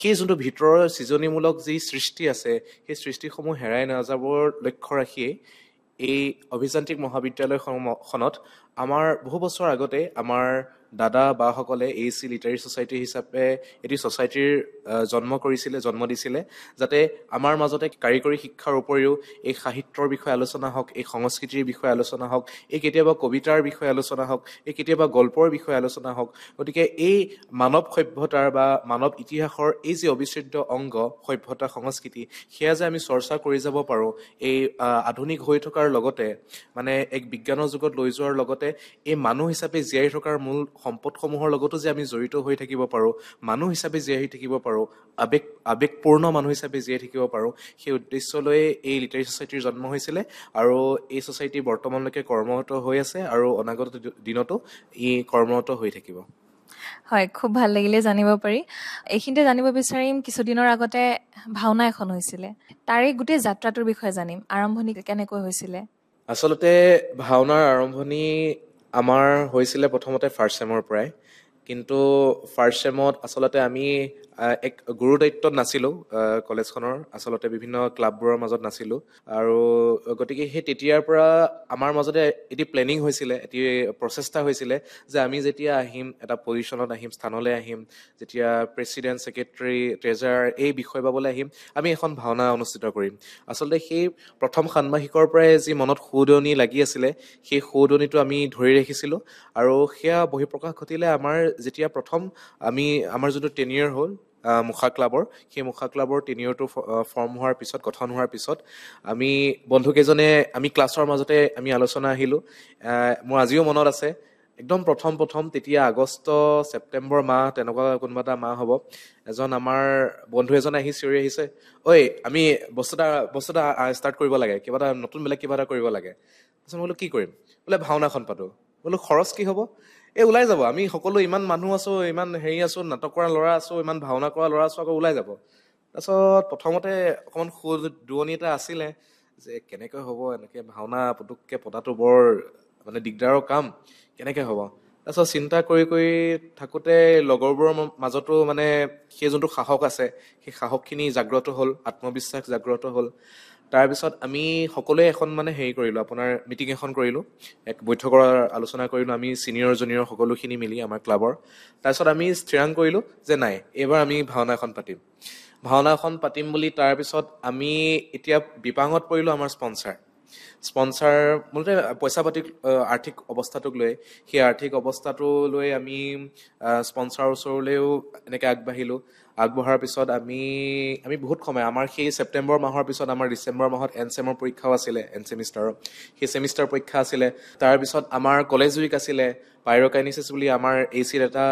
সেই যোনটো ভিতৰৰ সৃজনীমূলক যি সৃষ্টি আছে সেই সৃষ্টিসমূহ হেৰাই নাযাবৰ লক্ষ্য ৰাখিয়েই এই অভিযান্ত্ৰিক মহাবিদ্যালয়খনত আমাৰ বহু বছৰ আগতে আমাৰ দাদা বাসকলে AC লিটাৰী ছ'চাইটি হিচাপে এটি ছ'চাইটিৰ জন্ম দিছিলে যাতে আমাৰ মাজতে কাৰিকৰী শিক্ষাৰ উপৰিও এই সাহিত্যৰ বিষয়ে আলোচনা হওক, এই সংস্কৃতিৰ বিষয়ে আলোচনা হওক, এই কেতিয়াবা কবিতাৰ বিষয়ে আলোচনা হওক, এই কেতিয়াবা গল্পৰ বিষয়ে আলোচনা হওক। গতিকে এই মানৱ সভ্যতাৰ বা মানৱ ইতিহাসৰ এই যে অবিচ্ছেদ্য অংগ সভ্যতা সংস্কৃতি, সেয়া যে আমি চৰ্চা কৰি যাব পাৰোঁ এই আধুনিক হৈ থকাৰ লগতে, মানে এক বিজ্ঞানৰ যুগত লৈ যোৱাৰ লগতে এই মানুহ হিচাপে জীয়াই থকাৰ মূল সম্পদসমূহৰ লগতো যে আমি জড়িত হৈ থাকিব পাৰোঁ, মানুহ হিচাপে জীয়াই থাকিব পাৰোঁ, আৱেগপূৰ্ণ মানুহ হিচাপে জীয়াই থাকিব পাৰোঁ, সেই উদ্দেশ্য লৈ এই লিটাৰী ছ'চাইটিৰ জন্ম হৈছিলে। আৰু এই ছ'চাইটি বৰ্তমানলৈকে কৰ্মৰত হৈ আছে আৰু অনাগত দিনতো ই কৰ্মৰত হৈ থাকিব। হয়, খুব ভাল লাগিলে জানিব পাৰি। এইখিনিতে জানিব বিচাৰিম, কিছুদিনৰ আগতে ভাওনা এখন হৈছিলে, তাৰে গোটেই যাত্ৰাটোৰ বিষয়ে জানিম। আৰম্ভণি কেনেকৈ হৈছিলে? আচলতে ভাওনাৰ আৰম্ভণি আমাৰ হৈছিলে প্ৰথমতে ফাৰ্ষ্ট ছেমৰ পৰাই। কিন্তু ফাৰ্ষ্ট ছেমত আচলতে আমি এক গুৰু দায়িত্বত নাছিলোঁ কলেজখনৰ, আচলতে বিভিন্ন ক্লাববোৰৰ মাজত নাছিলোঁ। আৰু গতিকে সেই তেতিয়াৰ পৰা আমাৰ মাজতে এটি প্লেনিং হৈছিলে, এটি প্ৰচেষ্টা হৈছিলে যে আমি যেতিয়া আহিম, এটা পজিশ্যনত আহিম, স্থানলৈ আহিম, যেতিয়া প্ৰেছিডেণ্ট, ছেক্ৰেটাৰী, ট্ৰেজাৰাৰ এই বিষয় পাবলৈ আহিম, আমি এখন ভাওনা অনুষ্ঠিত কৰিম। আচলতে সেই প্ৰথম ষাণ্মাসিকৰ পৰাই যি মনত সুদনি লাগি আছিলে, সেই সুদনিটো আমি ধৰি ৰাখিছিলোঁ। আৰু সেয়া বহিঃপ্ৰকাশ ঘটিলে আমাৰ যেতিয়া আমাৰ যোনটো টেনিয়ৰ হ'ল মুখা ক্লাবৰ, সেই মুখা ক্লাবৰ টেনিয়ৰটো ফৰ্ম হোৱাৰ পিছত, গঠন হোৱাৰ পিছত আমি বন্ধুকেইজনে আমি ক্লাছৰ মাজতে আমি আলোচনা আহিলোঁ। মোৰ আজিও মনত আছে, একদম প্ৰথম তেতিয়া আগষ্ট ছেপ্টেম্বৰ মাহ তেনেকুৱা কোনোবা এটা মাহ হ'ব, আমাৰ বন্ধু এজনে চিঞৰি আহিছে, ঐ আমি বস্তু এটা ষ্টাৰ্ট কৰিব লাগে, কিবা এটা নতুন বেলেগ কিবা এটা কৰিব লাগে। তাৰপিছত মই বোলো কি কৰিম? বোলে ভাওনাখন পাতোঁ। বোলো খৰচ কি হ'ব? ওলাই যাব, আমি সকলো ইমান মানুহ আছোঁ, ইমান আছোঁ, নাটক কৰা ল'ৰা আছোঁ, ইমান ভাওনা কৰা ল'ৰা আছোঁ, আকৌ ওলাই যাব। তাৰপিছত প্ৰথমতে অকণমান দুৱনি এটা আছিলে যে কেনেকৈ হ'ব, এনেকৈ ভাওনা পুতুককৈ পতাটো বৰ মানে দিগদাৰৰ কাম, কেনেকৈ হ'ব। তাৰপিছত চিন্তা কৰি থাকোঁতে লগৰবোৰৰ মাজতো মানে সেই যোনটো সাহস আছে, সেই সাহসখিনি জাগ্ৰত হ'ল, আত্মবিশ্বাস জাগ্ৰত হ'ল। তাৰপিছত আমি সকলোৱে এখন আপোনাৰ মিটিং এখন কৰিলোঁ, এক বৈঠকৰ আলোচনা কৰিলোঁ আমি ছিনিয়ৰ জুনিয়ৰ সকলোখিনি মিলি আমাৰ ক্লাবৰ। তাৰপিছত আমি স্থিৰাং কৰিলোঁ যে নাই, এইবাৰ আমি ভাওনা এখন পাতিম বুলি। তাৰপিছত আমি এতিয়া বিপাঙত পৰিলোঁ আমাৰ স্পনচাৰ মূলতে পইচা পাতি, আৰ্থিক অৱস্থাটোক লৈ। সেই আৰ্থিক অৱস্থাটো লৈ আমি স্পনচাৰৰ ওচৰলৈও এনেকৈ আগবঢ়াৰ পিছত আমি বহুত সময়, আমাৰ সেই ছেপ্টেম্বৰ মাহৰ পিছত আমাৰ ডিচেম্বৰ মাহত এনচেমৰ পৰীক্ষাও আছিলে, এনচেমিষ্টাৰৰ সেই ছেমিষ্টাৰ পৰীক্ষা আছিলে। তাৰপিছত আমাৰ কলেজ উইক আছিলে, পাইৰকাইনিচিছ বুলি আমাৰ ACৰ এটা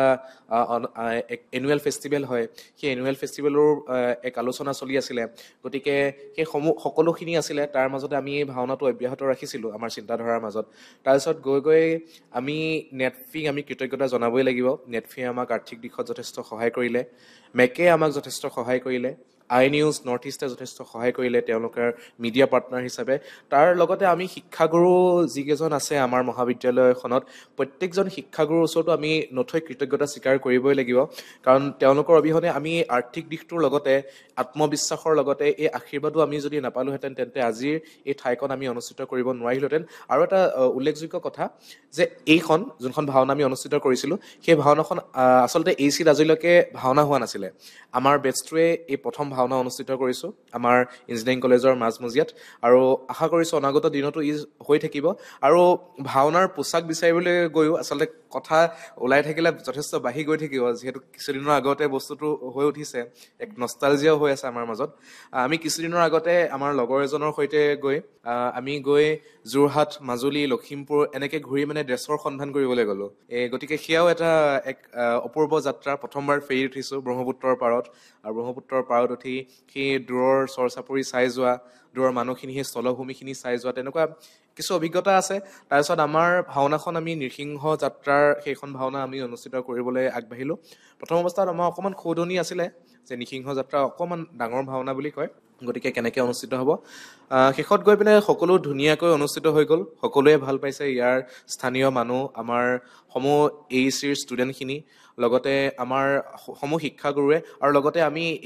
এনুৱেল ফেষ্টিভেল হয়, সেই এনুৱেল ফেষ্টিভেলৰ এক আলোচনা চলি আছিলে। গতিকে সেই সকলোখিনি আছিলে, তাৰ মাজতে আমি ভাওনাটো অব্যাহত ৰাখিছিলোঁ আমাৰ চিন্তাধাৰাৰ মাজত। তাৰপিছত গৈ আমি নেটফিক আমি কৃতজ্ঞতা জনাবই লাগিব। নেটফিয়ে আমাক আৰ্থিক দিশত যথেষ্ট সহায় কৰিলে, মেকে আমাক যথেষ্ট সহায় কৰিলে, iNews নৰ্থ ইষ্টে যথেষ্ট সহায় কৰিলে তেওঁলোকৰ মিডিয়া পাৰ্টনাৰ হিচাপে। তাৰ লগতে আমি শিক্ষাগুৰু যিকেইজন আছে আমাৰ মহাবিদ্যালয়খনত, প্ৰত্যেকজন শিক্ষাগুৰুৰ ওচৰতো আমি নথৈ কৃতজ্ঞতা স্বীকাৰ কৰিবই লাগিব। কাৰণ তেওঁলোকৰ অবিহনে আমি আৰ্থিক দিশটোৰ লগতে আত্মবিশ্বাসৰ লগতে এই আশীৰ্বাদো আমি যদি নাপালোহেঁতেন, তেন্তে আজিৰ এই ঠাইখন আমি অনুষ্ঠিত কৰিব নোৱাৰিলোহেঁতেন। আৰু এটা উল্লেখযোগ্য কথা যে যোনখন ভাওনা আমি অনুষ্ঠিত কৰিছিলোঁ, সেই ভাওনাখন আচলতে ACত আজিলৈকে ভাওনা হোৱা নাছিলে। আমাৰ বেটছটোৱে এই প্ৰথম ভাওনা অনুষ্ঠিত কৰিছোঁ আমাৰ ইঞ্জিনিয়াৰিং কলেজৰ মাজমজিয়াত, আৰু আশা কৰিছোঁ অনাগত দিনতো হৈ থাকিব। আৰু ভাওনাৰ পোচাক বিচাৰিবলৈ গৈও আচলতে কথা ওলাই থাকিলে যথেষ্ট বাঢ়ি গৈ থাকিব, যিহেতু কিছুদিনৰ আগতে বস্তুটো হৈ উঠিছে, এক নষ্টালজিয়াও হৈ আছে আমাৰ মাজত। আমি কিছুদিনৰ আগতে আমাৰ লগৰ এজনৰ সৈতে আমি যোৰহাট, মাজুলী, লখিমপুৰ এনেকৈ ঘূৰি ড্ৰেছৰ সন্ধান কৰিবলৈ গ'লোঁ। গতিকে সেয়াও এক অপূৰ্ব যাত্ৰা। প্ৰথমবাৰ ফেৰীত উঠিছোঁ ব্ৰহ্মপুত্ৰৰ পাৰত, আৰু ব্ৰহ্মপুত্ৰৰ পাৰত উঠি সেই দূৰৰ চৰ চাপৰি চাই যোৱা, দূৰৰ মানুহখিনি, সেই স্থলভূমিখিনি চাই যোৱা, তেনেকুৱা কিছু অভিজ্ঞতা আছে। তাৰপিছত আমাৰ ভাওনাখন আমি নৃসিংহ যাত্ৰাৰ সেইখন ভাওনা আমি অনুষ্ঠিত কৰিবলৈ আগবাঢ়িলোঁ। প্ৰথম অৱস্থাত আমাৰ অকণমান সৌদনি আছিলে যে নৃসিংহ যাত্ৰা অকণমান ডাঙৰ ভাওনা বুলি কয়, গতিকে কেনেকৈ অনুষ্ঠিত হ'ব। শেষত গৈ পিনে সকলো ধুনীয়াকৈ অনুষ্ঠিত হৈ গ'ল, সকলোৱে ভাল পাইছে, ইয়াৰ স্থানীয় মানুহ, আমাৰ সমূহ ACৰ ষ্টুডেণ্টখিনি, লগতে আমাৰ সমূহ শিক্ষাগুৰুৱে, আৰু লগতে আমি